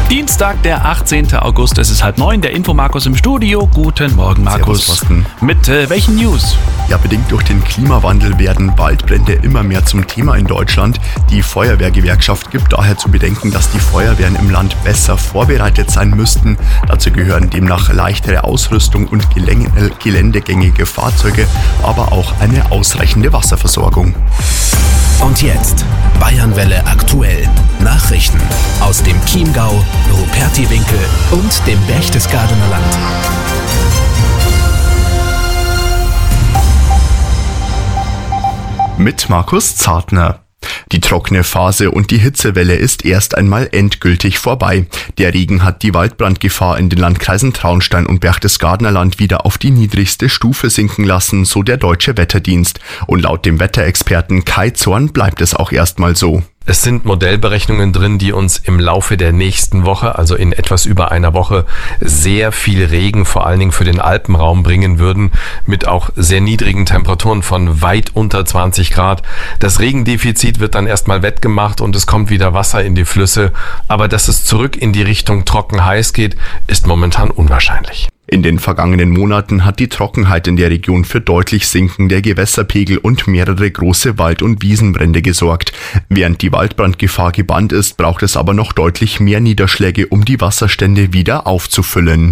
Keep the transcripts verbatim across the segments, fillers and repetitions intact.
Dienstag, der achtzehnten August, es ist halb neun, der Infomarkus im Studio. Guten Morgen, Markus. Servus, Thorsten. Mit äh, welchen News? Ja, bedingt durch den Klimawandel werden Waldbrände immer mehr zum Thema in Deutschland. Die Feuerwehrgewerkschaft gibt daher zu bedenken, dass die Feuerwehren im Land besser vorbereitet sein müssten. Dazu gehören demnach leichtere Ausrüstung und geläng- äh, geländegängige Fahrzeuge, aber auch eine ausreichende Wasserversorgung. Und jetzt Bayernwelle aktuell. Nachrichten aus dem Chiemgau, Rupertiwinkel und dem Berchtesgadener Land. Mit Markus Zartner. Die trockene Phase und die Hitzewelle ist erst einmal endgültig vorbei. Der Regen hat die Waldbrandgefahr in den Landkreisen Traunstein und Berchtesgadener Land wieder auf die niedrigste Stufe sinken lassen, so der Deutsche Wetterdienst. Und laut dem Wetterexperten Kai Zorn bleibt es auch erstmal so. Es sind Modellberechnungen drin, die uns im Laufe der nächsten Woche, also in etwas über einer Woche, sehr viel Regen, vor allen Dingen für den Alpenraum bringen würden, mit auch sehr niedrigen Temperaturen von weit unter zwanzig Grad. Das Regendefizit wird dann erstmal wettgemacht und es kommt wieder Wasser in die Flüsse. Aber dass es zurück in die Richtung trocken-heiß geht, ist momentan unwahrscheinlich. In den vergangenen Monaten hat die Trockenheit in der Region für deutlich sinkende Gewässerpegel und mehrere große Wald- und Wiesenbrände gesorgt. Während die Waldbrandgefahr gebannt ist, braucht es aber noch deutlich mehr Niederschläge, um die Wasserstände wieder aufzufüllen.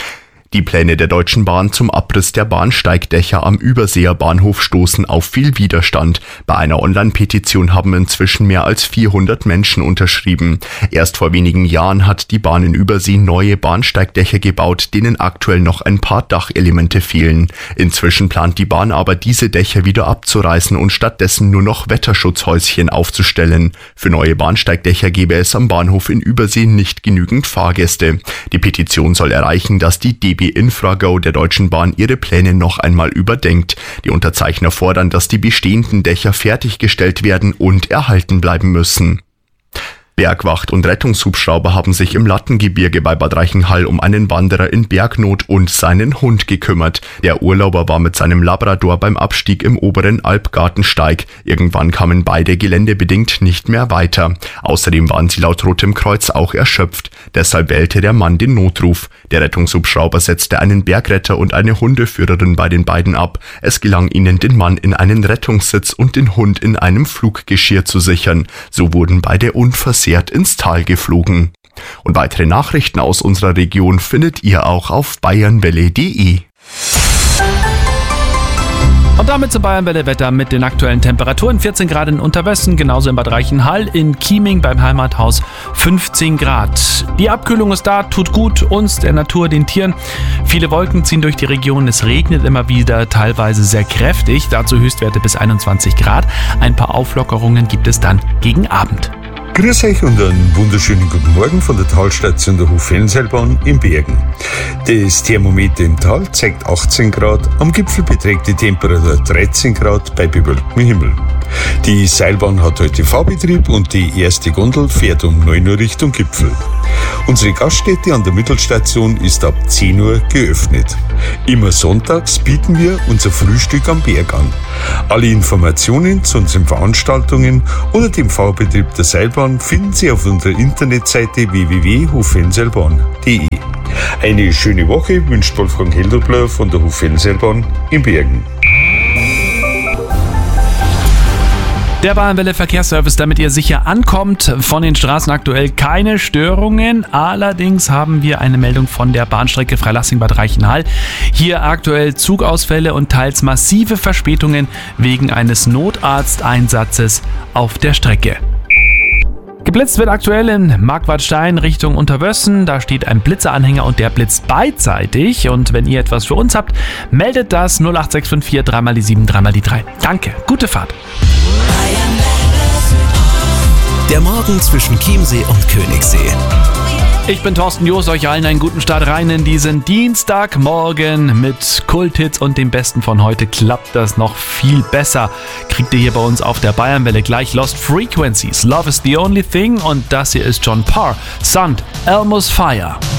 Die Pläne der Deutschen Bahn zum Abriss der Bahnsteigdächer am Überseer Bahnhof stoßen auf viel Widerstand. Bei einer Online-Petition haben inzwischen mehr als vierhundert Menschen unterschrieben. Erst vor wenigen Jahren hat die Bahn in Übersee neue Bahnsteigdächer gebaut, denen aktuell noch ein paar Dachelemente fehlen. Inzwischen plant die Bahn aber, diese Dächer wieder abzureißen und stattdessen nur noch Wetterschutzhäuschen aufzustellen. Für neue Bahnsteigdächer gäbe es am Bahnhof in Übersee nicht genügend Fahrgäste. Die Petition soll erreichen, dass die D B Infrago der Deutschen Bahn ihre Pläne noch einmal überdenkt. Die Unterzeichner fordern, dass die bestehenden Dächer fertiggestellt werden und erhalten bleiben müssen. Bergwacht und Rettungshubschrauber haben sich im Lattengebirge bei Bad Reichenhall um einen Wanderer in Bergnot und seinen Hund gekümmert. Der Urlauber war mit seinem Labrador beim Abstieg im oberen Alpgartensteig. Irgendwann kamen beide geländebedingt nicht mehr weiter. Außerdem waren sie laut Rotem Kreuz auch erschöpft. Deshalb wählte der Mann den Notruf. Der Rettungshubschrauber setzte einen Bergretter und eine Hundeführerin bei den beiden ab. Es gelang ihnen, den Mann in einen Rettungssitz und den Hund in einem Fluggeschirr zu sichern. So wurden beide unversehrt ins Tal geflogen. Und weitere Nachrichten aus unserer Region findet ihr auch auf bayernwelle punkt de. Und damit zum Bayernwelle-Wetter mit den aktuellen Temperaturen. vierzehn Grad in Unterwössen, genauso in Bad Reichenhall, in Chieming beim Heimathaus fünfzehn Grad. Die Abkühlung ist da, tut gut uns, der Natur, den Tieren. Viele Wolken ziehen durch die Region, es regnet immer wieder, teilweise sehr kräftig. Dazu Höchstwerte bis einundzwanzig Grad. Ein paar Auflockerungen gibt es dann gegen Abend. Grüß euch und einen wunderschönen guten Morgen von der Talstation der Hofenseilbahn in Bergen. Das Thermometer im Tal zeigt achtzehn Grad, am Gipfel beträgt die Temperatur dreizehn Grad bei bewölktem Himmel. Die Seilbahn hat heute Fahrbetrieb und die erste Gondel fährt um neun Uhr Richtung Gipfel. Unsere Gaststätte an der Mittelstation ist ab zehn Uhr geöffnet. Immer sonntags bieten wir unser Frühstück am Berg an. Alle Informationen zu unseren Veranstaltungen oder dem Fahrbetrieb der Seilbahn finden Sie auf unserer Internetseite w w w punkt hofenseilbahn punkt de. Eine schöne Woche wünscht Wolfgang Heldobler von der Hofenseilbahn in Bergen. Der Bayernwelle Verkehrsservice, damit ihr sicher ankommt. Von den Straßen aktuell keine Störungen. Allerdings haben wir eine Meldung von der Bahnstrecke Freilassing-Bad Reichenhall. Hier aktuell Zugausfälle und teils massive Verspätungen wegen eines Notarzteinsatzes auf der Strecke. Geblitzt wird aktuell in Marquardstein Richtung Unterwössen. Da steht ein Blitzeranhänger und der blitzt beidseitig. Und wenn ihr etwas für uns habt, meldet das null acht sechs fünf vier drei mal die sieben, drei mal die drei. Danke, gute Fahrt. Der Morgen zwischen Chiemsee und Königssee. Ich bin Thorsten Joos, euch allen einen guten Start rein in diesen Dienstagmorgen mit Kulthits und dem Besten von heute. Klappt das noch viel besser. Kriegt ihr hier bei uns auf der Bayernwelle gleich Lost Frequencies. Love is the only thing und das hier ist John Parr, Sand, Elmo's Fire.